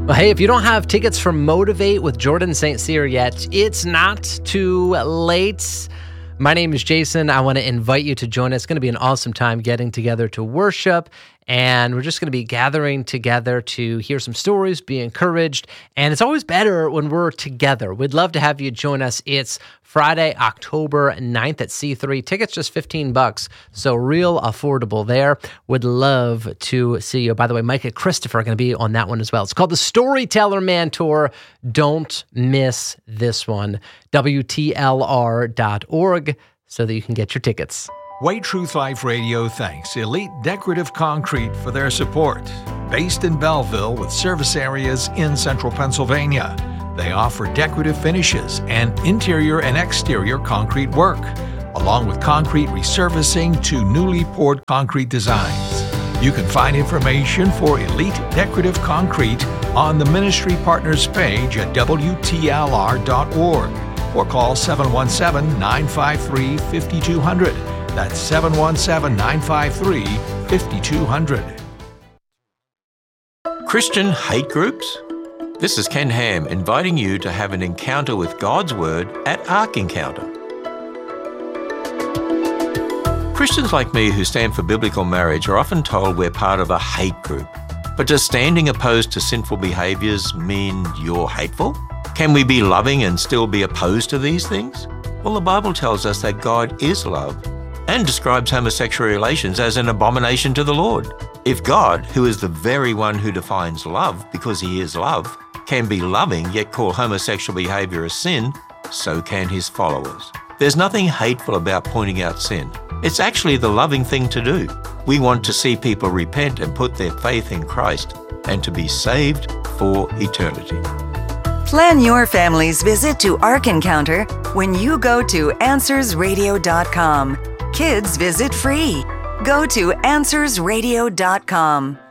Well, hey, if you don't have tickets for Motivate with Jordan St. Cyr yet, it's not too late. My name is Jason. I want to invite you to join us. It's going to be an awesome time getting together to worship, and we're just going to be gathering together to hear some stories, be encouraged, and it's always better when we're together. We'd love to have you join us. It's Friday, October 9th at C3. Tickets just $15, so real affordable there. Would love to see you. By the way, Micah Christopher are going to be on that one as well. It's called the Storyteller Man Tour. Don't miss this one. WTLR.org so that you can get your tickets. Way Truth Life Radio thanks Elite Decorative Concrete for their support. Based in Belleville with service areas in central Pennsylvania, they offer decorative finishes and interior and exterior concrete work, along with concrete resurfacing to newly poured concrete designs. You can find information for Elite Decorative Concrete on the Ministry Partners page at WTLR.org or call 717-953-5200. That's 717-953-5200. Christian hate groups? This is Ken Ham inviting you to have an encounter with God's Word at Ark Encounter. Christians like me who stand for biblical marriage are often told we're part of a hate group. But does standing opposed to sinful behaviours mean you're hateful? Can we be loving and still be opposed to these things? Well, the Bible tells us that God is love and describes homosexual relations as an abomination to the Lord. If God, who is the very one who defines love because he is love, can be loving yet call homosexual behavior a sin, so can his followers. There's nothing hateful about pointing out sin. It's actually the loving thing to do. We want to see people repent and put their faith in Christ and to be saved for eternity. Plan your family's visit to Ark Encounter when you go to AnswersRadio.com. Kids visit free. Go to AnswersRadio.com.